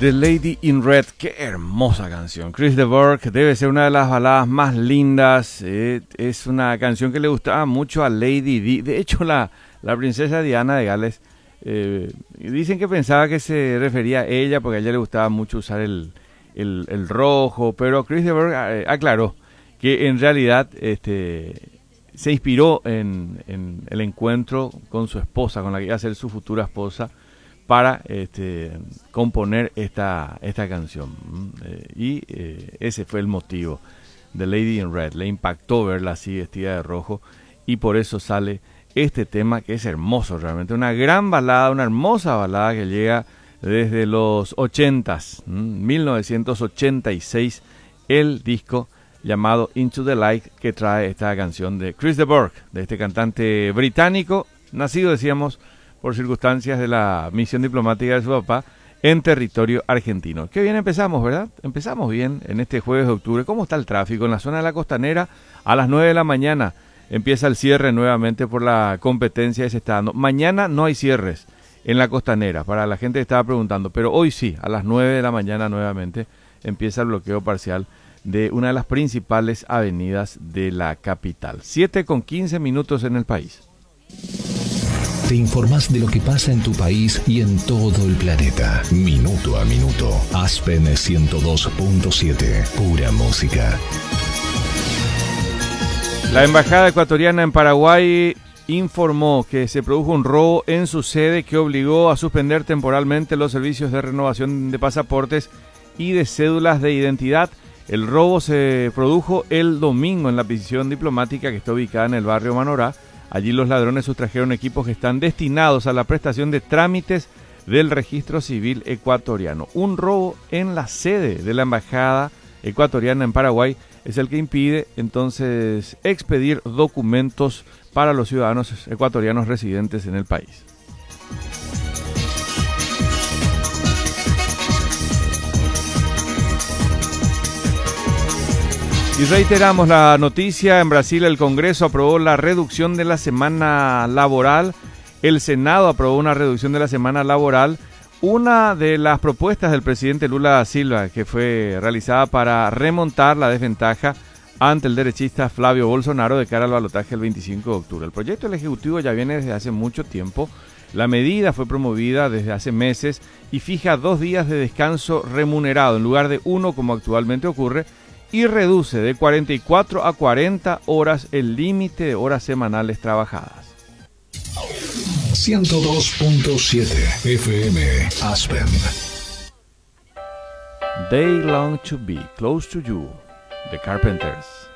The Lady in Red, qué hermosa canción. Chris de Burgh debe ser una de las baladas más lindas. Es una canción que le gustaba mucho a Lady Di. De hecho, la princesa Diana de Gales, dicen que pensaba que se refería a ella porque a ella le gustaba mucho usar el rojo, pero Chris de Burgh aclaró que en realidad se inspiró en el encuentro con su esposa, con la que iba a ser su futura esposa, para componer esta canción. Ese fue el motivo de Lady in Red. Le impactó verla así vestida de rojo y por eso sale este tema, que es hermoso realmente. Una gran balada, una hermosa balada que llega desde los 80s, 1986, el disco llamado Into the Light, que trae esta canción de Chris de Burgh, de este cantante británico, nacido, decíamos, por circunstancias de la misión diplomática de su papá en territorio argentino. Qué bien empezamos, ¿verdad? Empezamos bien en este jueves de octubre. ¿Cómo está el tráfico? En la zona de la Costanera, a las 9 de la mañana empieza el cierre nuevamente por la competencia que se está dando. Mañana no hay cierres en la Costanera, para la gente que estaba preguntando, pero hoy sí, a las 9 de la mañana nuevamente empieza el bloqueo parcial de una de las principales avenidas de la capital. 7:15 en el país. Te informás de lo que pasa en tu país y en todo el planeta. Minuto a minuto. Aspen 102.7. Pura música. La embajada ecuatoriana en Paraguay informó que se produjo un robo en su sede que obligó a suspender temporalmente los servicios de renovación de pasaportes y de cédulas de identidad. El robo se produjo el domingo en la prisión diplomática que está ubicada en el barrio Manorá. Allí los ladrones sustrajeron equipos que están destinados a la prestación de trámites del registro civil ecuatoriano. Un robo en la sede de la embajada ecuatoriana en Paraguay es el que impide entonces expedir documentos para los ciudadanos ecuatorianos residentes en el país. Y reiteramos la noticia: en Brasil el Congreso aprobó la reducción de la semana laboral, el Senado aprobó una reducción de la semana laboral, una de las propuestas del presidente Lula da Silva que fue realizada para remontar la desventaja ante el derechista Flavio Bolsonaro de cara al balotaje el 25 de octubre. El proyecto del Ejecutivo ya viene desde hace mucho tiempo. La medida fue promovida desde hace meses y fija 2 días de descanso remunerado en lugar de 1 como actualmente ocurre, y reduce de 44 a 40 horas el límite de horas semanales trabajadas. 102.7 FM Aspen. They long to be close to you, The Carpenters.